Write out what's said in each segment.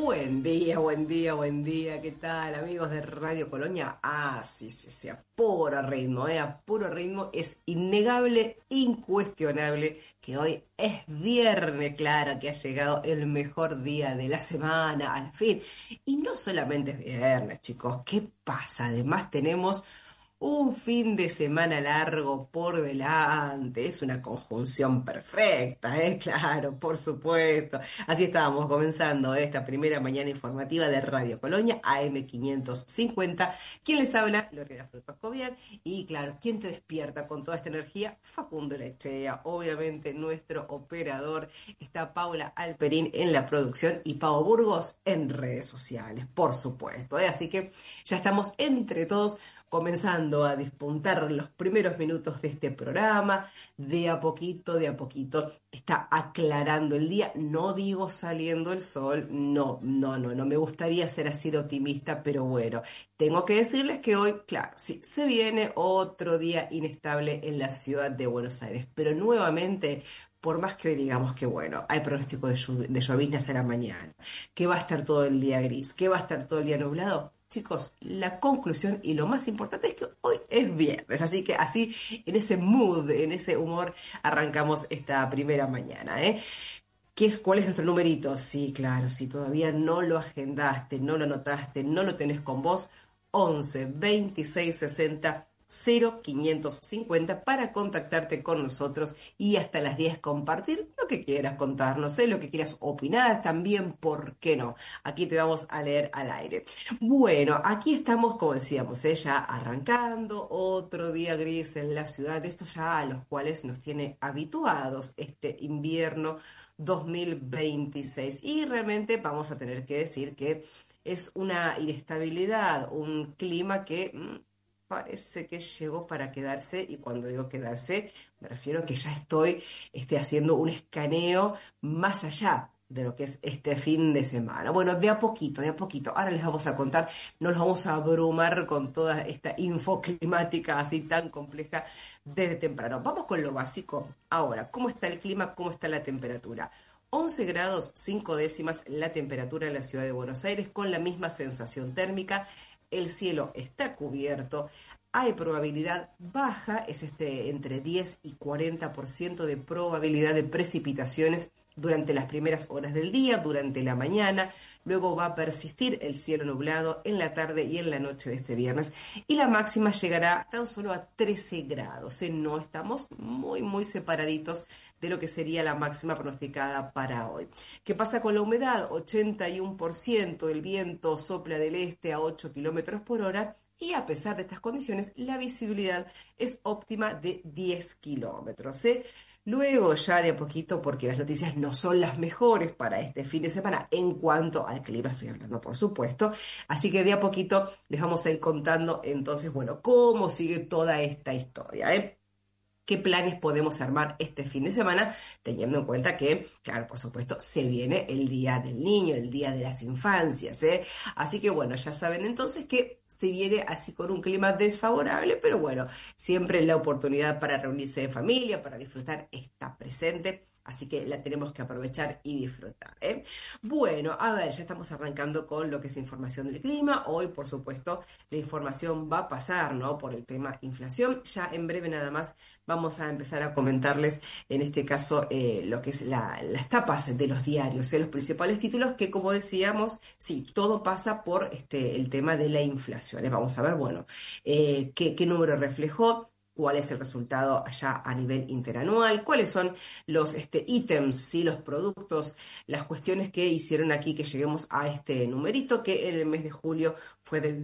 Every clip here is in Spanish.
Buen día, buen día, buen día. ¿Qué tal, amigos de Radio Colonia? Sí, sí, sí, a puro ritmo, a puro ritmo. Es innegable, incuestionable que hoy es viernes, claro, que ha llegado el mejor día de la semana, al fin. Y no solamente es viernes, chicos. ¿Qué pasa? Además tenemos un fin de semana largo por delante, es una conjunción perfecta, ¿eh? Claro, por supuesto. Así estábamos comenzando esta primera mañana informativa de Radio Colonia, AM 550. ¿Quién les habla? Lorena Frutos Cobian. Y claro, ¿quién te despierta con toda esta energía? Facundo Lechea, obviamente nuestro operador. Está Paula Alperín en la producción y Pau Burgos en redes sociales, por supuesto, ¿eh? Así que ya estamos entre todos comenzando a despuntar los primeros minutos de este programa. De a poquito está aclarando el día. No digo saliendo el sol, no, no, no, no me gustaría ser así de optimista, pero bueno, tengo que decirles que hoy, claro, sí, se viene otro día inestable en la ciudad de Buenos Aires, pero nuevamente. Por más que hoy digamos que bueno, hay pronóstico de lloviznas a la mañana, que va a estar todo el día gris, que va a estar todo el día nublado. Chicos, la conclusión y lo más importante es que hoy es viernes, así que así, en ese mood, en ese humor, arrancamos esta primera mañana, ¿eh? ¿Cuál es nuestro numerito? Sí, claro, si todavía no lo agendaste, no lo anotaste, no lo tenés con vos, 11 26 60 0550 para contactarte con nosotros y hasta las 10 compartir lo que quieras contarnos, sé lo que quieras opinar también, ¿por qué no? Aquí te vamos a leer al aire. Bueno, aquí estamos, como decíamos, ya arrancando otro día gris en la ciudad, de estos ya a los cuales nos tiene habituados este invierno 2026. Y realmente vamos a tener que decir que es una inestabilidad, un clima que parece que llegó para quedarse, y cuando digo quedarse, me refiero a que ya estoy haciendo un escaneo más allá de lo que es este fin de semana. Bueno, de a poquito, de a poquito. Ahora les vamos a contar, no los vamos a abrumar con toda esta info climática así tan compleja desde temprano. Vamos con lo básico. Ahora, ¿cómo está el clima? ¿Cómo está la temperatura? 11 grados 5 décimas la temperatura en la ciudad de Buenos Aires, con la misma sensación térmica. El cielo está cubierto. Hay probabilidad baja, es entre 10 y 40% de probabilidad de precipitaciones durante las primeras horas del día, durante la mañana. Luego va a persistir el cielo nublado en la tarde y en la noche de este viernes. Y la máxima llegará tan solo a 13 grados. No estamos muy, muy separaditos de lo que sería la máxima pronosticada para hoy. ¿Qué pasa con la humedad? 81%, el viento sopla del este a 8 kilómetros por hora. Y a pesar de estas condiciones, la visibilidad es óptima de 10 kilómetros, ¿eh? Luego, ya de a poquito, porque las noticias no son las mejores para este fin de semana en cuanto al clima, estoy hablando, por supuesto. Así que de a poquito les vamos a ir contando entonces, bueno, cómo sigue toda esta historia, ¿eh? ¿Qué planes podemos armar este fin de semana? Teniendo en cuenta que, claro, por supuesto, se viene el Día del Niño, el Día de las Infancias, ¿eh? Así que bueno, ya saben entonces que se viene así con un clima desfavorable, pero bueno, siempre la oportunidad para reunirse en familia, para disfrutar está presente. Así que la tenemos que aprovechar y disfrutar, ¿eh? Bueno, a ver, ya estamos arrancando con lo que es información del clima. Hoy, por supuesto, la información va a pasar, ¿no? Por el tema inflación. Ya en breve nada más vamos a empezar a comentarles, en este caso, lo que es las tapas de los diarios, los principales títulos que, como decíamos, sí, todo pasa por el tema de la inflación. Vamos a ver, bueno, qué número reflejó, cuál es el resultado allá a nivel interanual, cuáles son los ítems, ¿sí? Los productos, las cuestiones que hicieron aquí que lleguemos a este numerito, que en el mes de julio fue del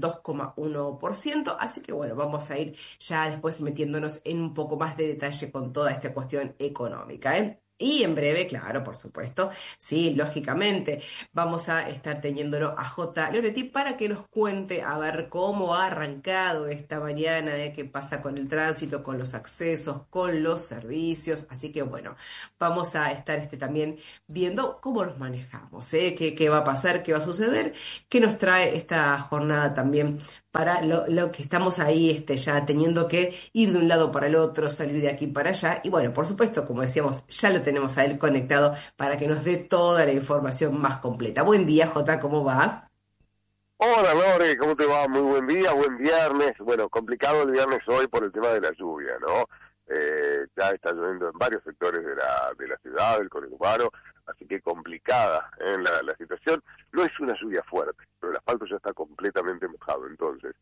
2,1%. Así que bueno, vamos a ir ya después metiéndonos en un poco más de detalle con toda esta cuestión económica, ¿eh? Y en breve, claro, por supuesto, sí, lógicamente, vamos a estar teniéndolo a J. Loretti para que nos cuente a ver cómo ha arrancado esta mañana, qué pasa con el tránsito, con los accesos, con los servicios. Así que bueno, vamos a estar también viendo cómo nos manejamos, qué va a pasar, qué va a suceder, qué nos trae esta jornada también para lo que estamos ahí ya teniendo que ir de un lado para el otro, salir de aquí para allá. Y bueno, por supuesto, como decíamos, ya lo tenemos a él conectado para que nos dé toda la información más completa. Buen día, Jota, ¿cómo va? Hola Lore, ¿cómo te va? Muy buen día, buen viernes. Bueno, complicado el viernes hoy por el tema de la lluvia, ¿no? Ya está lloviendo en varios sectores de la ciudad, del conurbano, así que complicada la situación. No es una lluvia fuerte, pero el asfalto ya está completamente mojado, entonces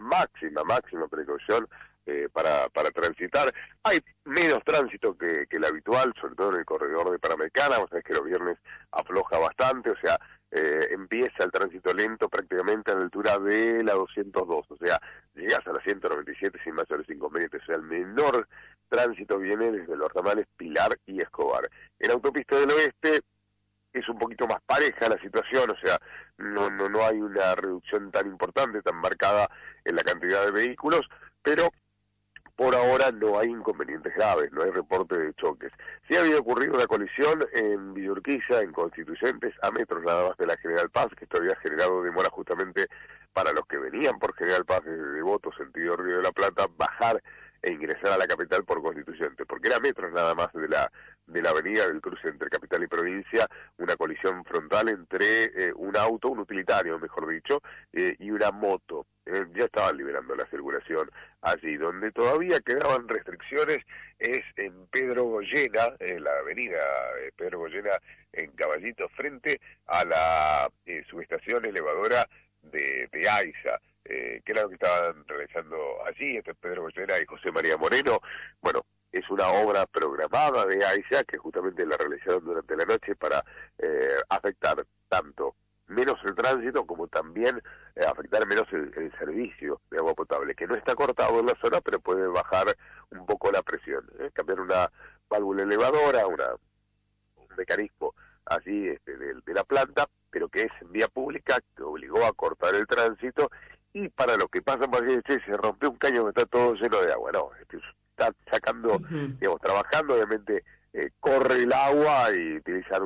máxima precaución para transitar. Hay menos tránsito que el habitual, sobre todo en el corredor de Panamericana, vos sabés que los viernes afloja bastante, o sea, empieza el tránsito lento prácticamente a la altura de la 202, o sea, llegas a la 197 sin mayores inconvenientes, o sea, el menor tránsito viene desde los ramales Pilar y Escobar. En Autopista del Oeste es un poquito más pareja la situación, o sea, no hay una reducción tan importante, tan marcada en la cantidad de vehículos, pero por ahora no hay inconvenientes graves, no hay reporte de choques. Sí había ocurrido una colisión en Villa Urquiza, en Constituyentes, a metros nada más de la General Paz, que esto había generado demora justamente para los que venían por General Paz desde Devoto, sentido Río de la Plata, bajar e ingresar a la capital por Constituyentes, porque era metros nada más de la avenida del cruce entre capital y provincia, una colisión frontal entre un auto, un utilitario mejor dicho, y una moto. Ya estaban liberando la circulación allí. Donde todavía quedaban restricciones es en Pedro Goyena, en la avenida Pedro Goyena en Caballito, frente a la subestación elevadora de AISA. ¿Qué era lo que estaban realizando allí? Este es Pedro Goyena y José María Moreno. Bueno, es una obra programada de AISA que justamente la realizaron durante la noche para afectar tanto menos el tránsito como también afectar menos el servicio de agua potable, que no está cortado en la zona, pero puede bajar un poco la presión. Cambiar una válvula elevadora, un mecanismo así de la planta, pero que es en vía pública, que obligó a cortar el tránsito, y para los que pasan por allí, se rompió un caño que está todo lleno de agua. No, está sacando, Ujú. digamos, trabajando, obviamente corre el agua y utilizar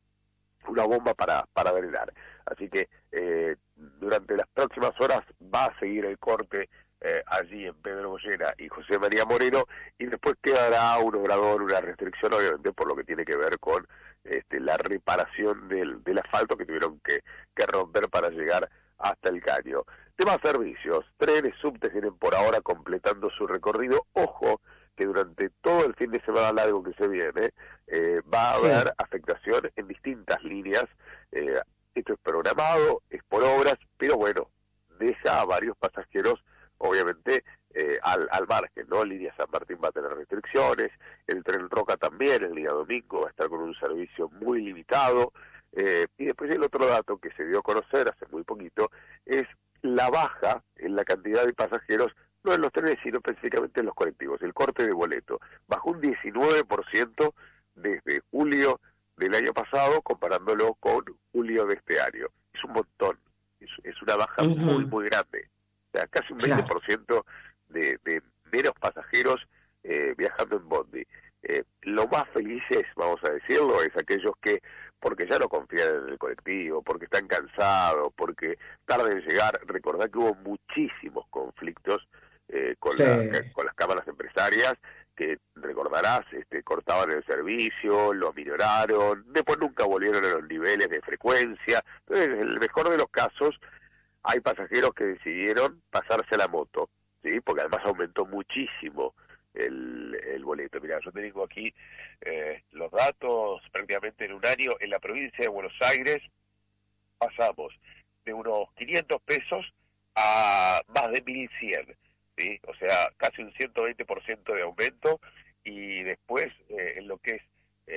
una bomba para drenar. Así que durante las próximas horas va a seguir el corte allí en Pedro Goyena y José María Moreno, y después quedará un obrador, una restricción, obviamente por lo que tiene que ver con la reparación del asfalto que tuvieron que romper para llegar hasta el caño. Temas servicios, trenes, subtes vienen por ahora completando su recorrido. Ojo que durante todo el fin de semana largo que se viene, va a haber Sí. afectación en distintas líneas. eh, Esto es programado, es por obras, pero bueno, deja a varios pasajeros, obviamente, al margen, ¿no? Línea San Martín va a tener restricciones, el tren Roca también, el día domingo va a estar con un servicio muy limitado, y después el otro dato que se dio a conocer hace muy poquito es la baja en la cantidad de pasajeros, no en los trenes, sino específicamente en los colectivos, el corte de boleto. Bajó un 19% desde julio del año pasado comparándolo con julio de este año. Es un montón, es una baja Ujú. muy grande. O sea, casi un Claro. 20% de menos pasajeros viajando en bondi. Lo más felices, vamos a decirlo, es aquellos que, porque ya no confían en el colectivo, porque están cansados, porque tardan en llegar. Recordad que hubo muchísimos conflictos Sí. con las cámaras empresarias, que recordarás, cortaban el servicio, lo minoraron, después nunca volvieron a los niveles de frecuencia. Entonces, en el mejor de los casos, hay pasajeros que decidieron pasarse a la moto, ¿sí? Porque además aumentó muchísimo el boleto. Mira, yo te digo aquí los datos, prácticamente en un año, en la provincia de Buenos Aires pasamos de unos 500 pesos a más de 1.100, ¿sí? O sea, casi un 120% de aumento, y después en lo que es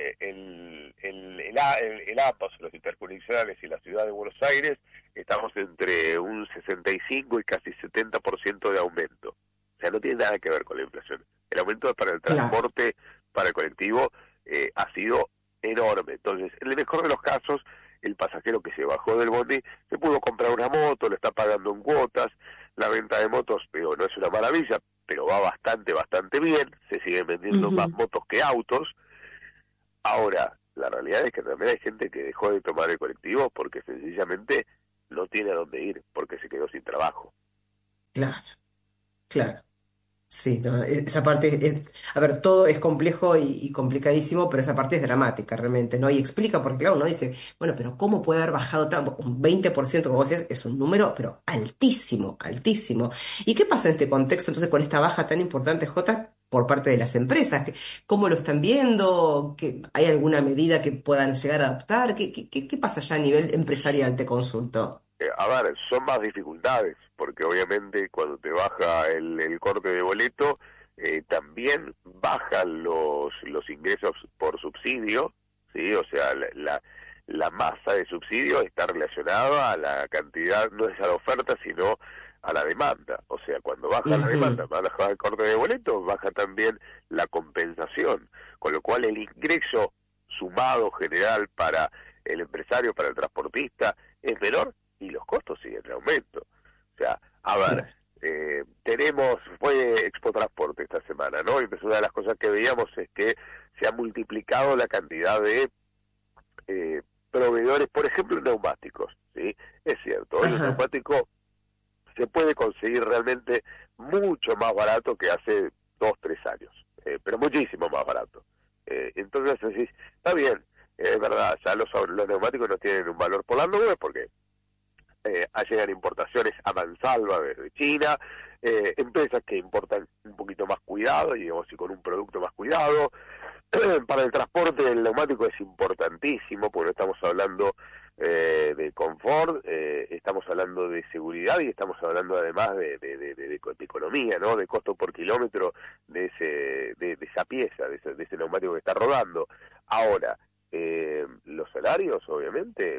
el APAS, los interconexionales y la ciudad de Buenos Aires, estamos entre un 65 y casi 70% de aumento. O sea, no tiene nada que ver con la inflación. El aumento para el Claro. transporte, para el colectivo, ha sido enorme. Entonces, en el mejor de los casos, el pasajero que se bajó del bondi se pudo comprar una moto, lo está pagando en cuotas. La venta de motos, digo, no es una maravilla, pero va bastante bien. Se siguen vendiendo más Ujú. motos que autos. Ahora, la realidad es que también hay gente que dejó de tomar el colectivo porque sencillamente no tiene a dónde ir, porque se quedó sin trabajo. Claro, claro. Sí, no, esa parte a ver, todo es complejo y complicadísimo, pero esa parte es dramática realmente, ¿no? Y explica, porque claro, uno dice, bueno, pero ¿cómo puede haber bajado tanto? Un 20%, como vos decías, es un número, pero altísimo, altísimo. ¿Y qué pasa en este contexto entonces con esta baja tan importante, Jota, por parte de las empresas? ¿Cómo lo están viendo? ¿Hay alguna medida que puedan llegar a adoptar? ¿Qué pasa ya a nivel empresarial, te consulto? A ver, son más dificultades, porque obviamente cuando te baja el corte de boleto, también bajan los ingresos por subsidio, ¿sí? O sea, la masa de subsidio está relacionada a la cantidad, no es a la oferta, sino a la demanda. O sea, cuando baja la demanda, Ujú. baja el corte de boleto, baja también la compensación, con lo cual el ingreso sumado general para el empresario, para el transportista, es menor y los costos siguen en aumento. O sea, a ver, Claro. fue Expo Transporte esta semana, ¿no? Y pues una de las cosas que veíamos es que se ha multiplicado la cantidad de proveedores, por ejemplo, neumáticos, ¿sí? Es cierto, hoy un Ajá. neumático se puede conseguir realmente mucho más barato que hace 2, 3 años, pero muchísimo más barato. Entonces decís, está bien, es verdad, ya los neumáticos no tienen un valor por las nubes porque llegan importaciones a mansalva desde China, empresas que importan un poquito más cuidado, digamos, y con un producto más cuidado. Para el transporte el neumático es importantísimo, porque no estamos hablando de confort, estamos hablando de seguridad y estamos hablando además de economía, ¿no? De costo por kilómetro de esa pieza, de ese neumático que está rodando. Ahora, los salarios obviamente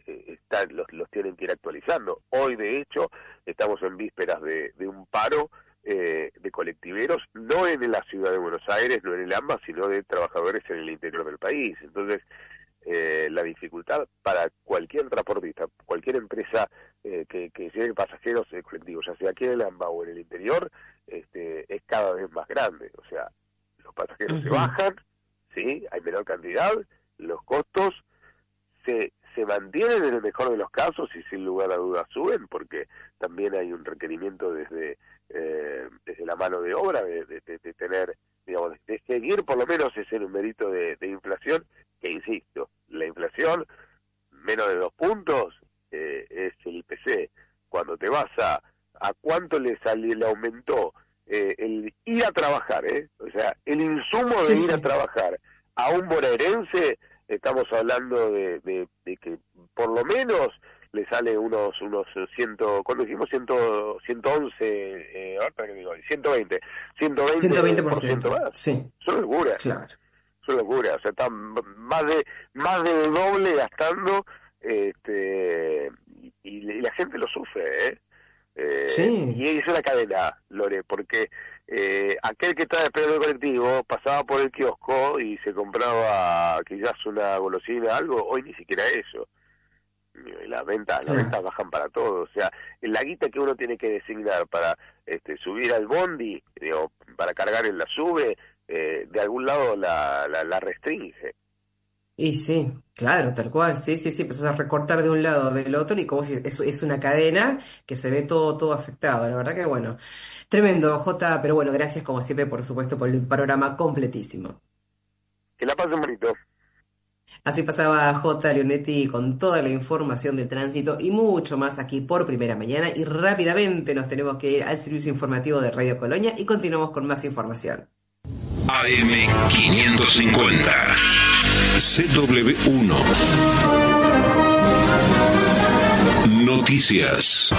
los tienen que ir actualizando. Hoy de hecho estamos en vísperas de un paro de colectiveros, no en la ciudad de Buenos Aires, no en el AMBA, sino de trabajadores en el interior del país. Entonces, la dificultad para cualquier transportista, cualquier empresa que lleve pasajeros colectivos, ya sea aquí en el AMBA o en el interior, es cada vez más grande. O sea, los pasajeros se Ujú. bajan, ¿sí? Hay menor cantidad, los costos se mantienen en el mejor de los casos y sin lugar a dudas suben, porque también hay un requerimiento desde la mano de obra de tener, digamos, de seguir por lo menos ese numerito de inflación, que insisto, la inflación menos de 2 puntos es el IPC. Cuando te vas a cuánto le aumentó el ir a trabajar, o sea, el insumo Sí, de ir a sí. trabajar a un bonaerense, estamos hablando de que por lo menos le sale unos 100, cuando dijimos 100, 111, ahorita que digo, 120, ciento veinte por 120% ciento más. Sí, Es una locura, claro. es una locura. O sea, están más de doble gastando, y la gente lo sufre, ¿eh? Sí. Y es una cadena, Lore, porque aquel que estaba esperando el colectivo pasaba por el kiosco y se compraba quizás una golosina, algo, hoy ni siquiera eso. Y las ventas Claro. bajan para todo. O sea, la guita que uno tiene que designar para subir al bondi, digo, para cargar en la sube, de algún lado la restringe. Y sí, claro, tal cual, sí, sí, sí, empezás a recortar de un lado del otro y como si es una cadena que se ve todo, todo afectado, la verdad que bueno, tremendo, Jota, pero bueno, gracias como siempre, por supuesto, por el panorama completísimo. Que la pasen bonito. Así pasaba Jota Leonetti con toda la información del tránsito y mucho más aquí por Primera Mañana y rápidamente nos tenemos que ir al servicio informativo de Radio Colonia y continuamos con más información. AM550 CW1 Noticias.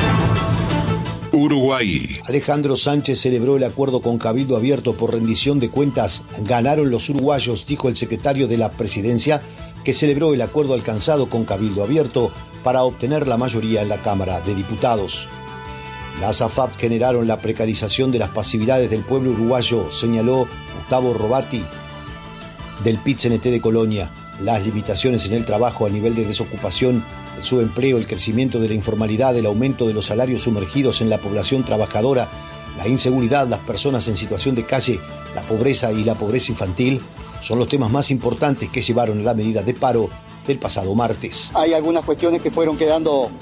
Uruguay. Alejandro Sánchez celebró el acuerdo con Cabildo Abierto por rendición de cuentas. Ganaron los uruguayos, dijo el secretario de la Presidencia, que celebró el acuerdo alcanzado con Cabildo Abierto para obtener la mayoría en la Cámara de Diputados. Las AFAP generaron la precarización de las pasividades del pueblo uruguayo, señaló Gustavo Robati del PIT-CNT de Colonia. Las limitaciones en el trabajo a nivel de desocupación, el subempleo, el crecimiento de la informalidad, el aumento de los salarios sumergidos en la población trabajadora, la inseguridad, las personas en situación de calle, la pobreza y la pobreza infantil son los temas más importantes que llevaron a la medida de paro del pasado martes. Hay algunas cuestiones que fueron quedando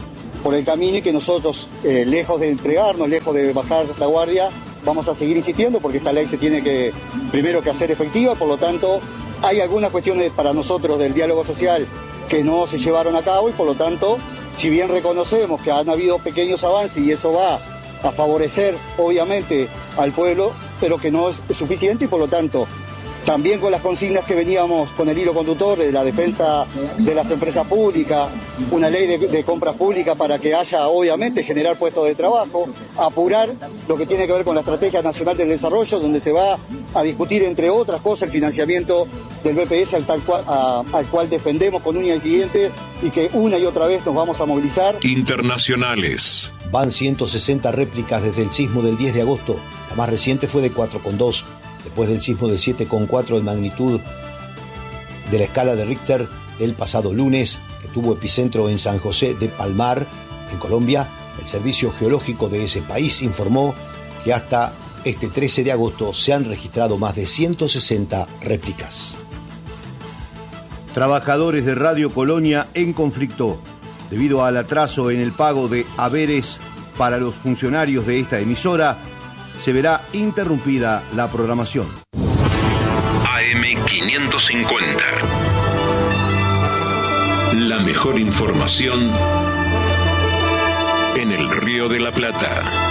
por el camino y que nosotros, lejos de entregarnos, lejos de bajar la guardia, vamos a seguir insistiendo porque esta ley se tiene que, primero que hacer efectiva, por lo tanto, hay algunas cuestiones para nosotros del diálogo social que no se llevaron a cabo y por lo tanto, si bien reconocemos que han habido pequeños avances y eso va a favorecer obviamente al pueblo, pero que no es suficiente y por lo tanto, también con las consignas que veníamos con el hilo conductor de la defensa de las empresas públicas, una ley de compras públicas para que haya, obviamente, generar puestos de trabajo, apurar lo que tiene que ver con la Estrategia Nacional del Desarrollo, donde se va a discutir, entre otras cosas, el financiamiento del BPS al cual defendemos con uñas y dientes y que una y otra vez nos vamos a movilizar. Internacionales. Van 160 réplicas desde el sismo del 10 de agosto. La más reciente fue de 4,2. Después del sismo de 7,4 de magnitud de la escala de Richter del pasado lunes, que tuvo epicentro en San José de Palmar, en Colombia, el Servicio Geológico de ese país informó que hasta este 13 de agosto se han registrado más de 160 réplicas. Trabajadores de Radio Colonia en conflicto debido al atraso en el pago de haberes para los funcionarios de esta emisora. Se verá interrumpida la programación. AM550. La mejor información en el Río de la Plata.